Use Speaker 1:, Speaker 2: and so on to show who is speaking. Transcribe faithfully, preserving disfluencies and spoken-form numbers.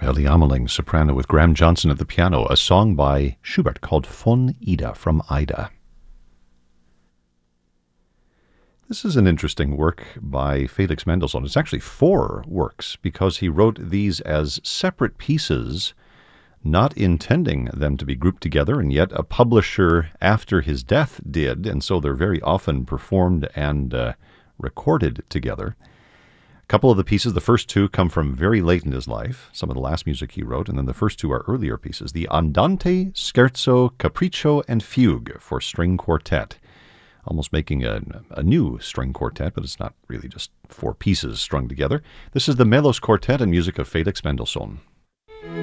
Speaker 1: Ellie Ameling, soprano, with Graham Johnson at the piano, a song by Schubert called Von Ida, from Ida. This is an interesting work by Felix Mendelssohn. It's actually four works, because he wrote these as separate pieces, not intending them to be grouped together, and yet a publisher after his death did, and so they're very often performed and uh, recorded together. A couple of the pieces, the first two come from very late in his life, some of the last music he wrote, and then the first two are earlier pieces. The Andante, Scherzo, Capriccio, and Fugue for string quartet. Almost making a, a new string quartet, but it's not really just four pieces strung together. This is the Melos Quartet and music of Felix Mendelssohn.